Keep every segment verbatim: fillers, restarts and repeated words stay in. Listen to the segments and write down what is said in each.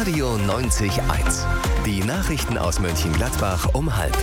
Radio neunzig Eins. Die Nachrichten aus Mönchengladbach um halb.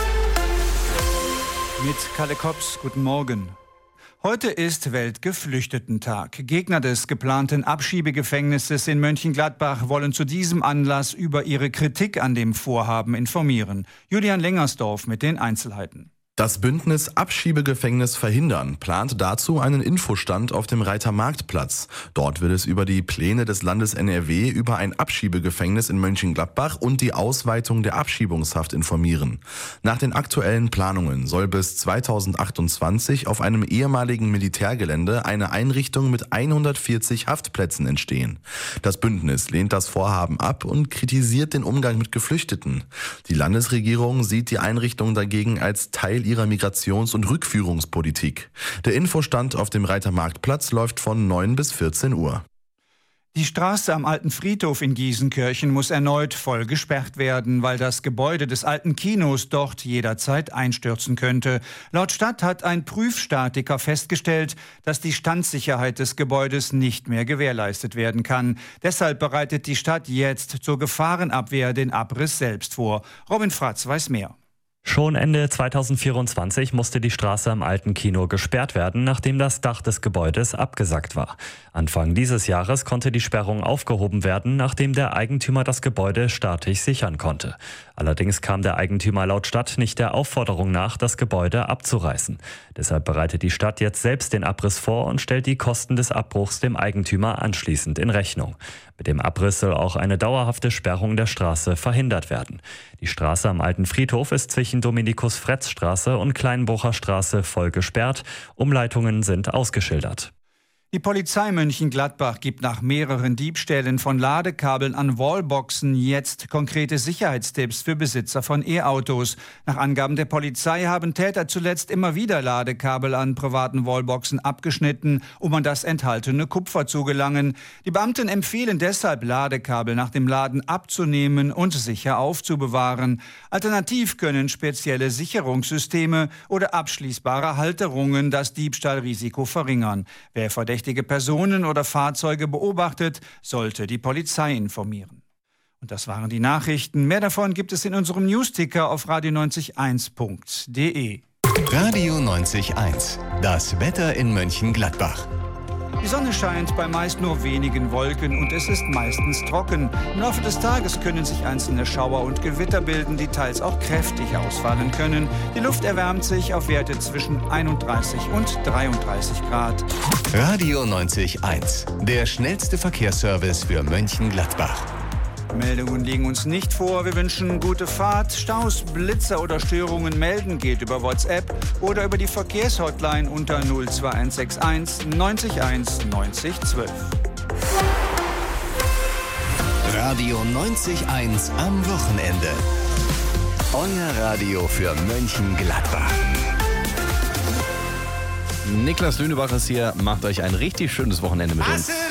Mit Kalle Kops, guten Morgen. Heute ist Weltgeflüchtetentag. Gegner des geplanten Abschiebegefängnisses in Mönchengladbach wollen zu diesem Anlass über ihre Kritik an dem Vorhaben informieren. Julian Lengersdorf mit den Einzelheiten. Das Bündnis Abschiebegefängnis verhindern plant dazu einen Infostand auf dem Reiter-Markt-Platz. Dort wird es über die Pläne des Landes N R W über ein Abschiebegefängnis in Mönchengladbach und die Ausweitung der Abschiebungshaft informieren. Nach den aktuellen Planungen soll bis zweitausendachtundzwanzig auf einem ehemaligen Militärgelände eine Einrichtung mit hundertvierzig Haftplätzen entstehen. Das Bündnis lehnt das Vorhaben ab und kritisiert den Umgang mit Geflüchteten. Die Landesregierung sieht die Einrichtung dagegen als Teil ihrer Migrations- und Rückführungspolitik. Der Infostand auf dem Reiter-Markt-Platz läuft von neun bis vierzehn Uhr. Die Straße am Alten Friedhof in Gießenkirchen muss erneut voll gesperrt werden, weil das Gebäude des alten Kinos dort jederzeit einstürzen könnte. Laut Stadt hat ein Prüfstatiker festgestellt, dass die Standsicherheit des Gebäudes nicht mehr gewährleistet werden kann. Deshalb bereitet die Stadt jetzt zur Gefahrenabwehr den Abriss selbst vor. Robin Fratz weiß mehr. Schon Ende zweitausendvierundzwanzig musste die Straße am alten Kino gesperrt werden, nachdem das Dach des Gebäudes abgesackt war. Anfang dieses Jahres konnte die Sperrung aufgehoben werden, nachdem der Eigentümer das Gebäude statisch sichern konnte. Allerdings kam der Eigentümer laut Stadt nicht der Aufforderung nach, das Gebäude abzureißen. Deshalb bereitet die Stadt jetzt selbst den Abriss vor und stellt die Kosten des Abbruchs dem Eigentümer anschließend in Rechnung. Mit dem Abriss soll auch eine dauerhafte Sperrung der Straße verhindert werden. Die Straße am Alten Friedhof ist zwischen Dominikus-Fretz-Straße und Kleinbrucher Straße voll gesperrt. Umleitungen sind ausgeschildert. Die Polizei Mönchengladbach gibt nach mehreren Diebstählen von Ladekabeln an Wallboxen jetzt konkrete Sicherheitstipps für Besitzer von E-Autos. Nach Angaben der Polizei haben Täter zuletzt immer wieder Ladekabel an privaten Wallboxen abgeschnitten, um an das enthaltene Kupfer zu gelangen. Die Beamten empfehlen deshalb, Ladekabel nach dem Laden abzunehmen und sicher aufzubewahren. Alternativ können spezielle Sicherungssysteme oder abschließbare Halterungen das Diebstahlrisiko verringern. Wer verdächtige Personen oder Fahrzeuge beobachtet, sollte die Polizei informieren. Und das waren die Nachrichten. Mehr davon gibt es in unserem Newsticker auf radio neunzig eins punkt de. Radio neunzig Eins. Das Wetter in Mönchengladbach. Die Sonne scheint bei meist nur wenigen Wolken und es ist meistens trocken. Im Laufe des Tages können sich einzelne Schauer und Gewitter bilden, die teils auch kräftig ausfallen können. Die Luft erwärmt sich auf Werte zwischen einunddreißig und dreiunddreißig Grad. Radio neunzig Eins. Der schnellste Verkehrsservice für Mönchengladbach. Meldungen liegen uns nicht vor. Wir wünschen gute Fahrt. Staus, Blitzer oder Störungen melden geht über WhatsApp oder über die Verkehrshotline unter null zwei eins sechs eins neunzig eins neunzig zwölf. Radio neunzig Eins am Wochenende. Euer Radio für Mönchengladbach. Niklas Lünebacher ist hier, macht euch ein richtig schönes Wochenende mit uns.